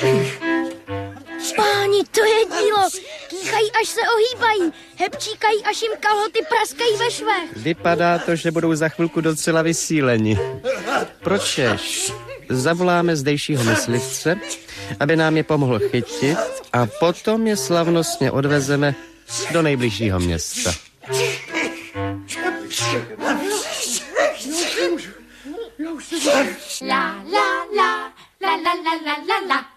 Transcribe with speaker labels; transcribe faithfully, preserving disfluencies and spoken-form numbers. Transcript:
Speaker 1: Páni, to je dílo. Kýchají, až se ohýbají. Hepčíkají, až jim kalhoty praskají ve švech.
Speaker 2: Vypadá to, že budou za chvilku docela vysíleni. Pročeš? Zavoláme zdejšího myslivce, aby nám je pomohl chytit a potom je slavnostně odvezeme do nejbližšího města.
Speaker 3: La la la la la la la la la.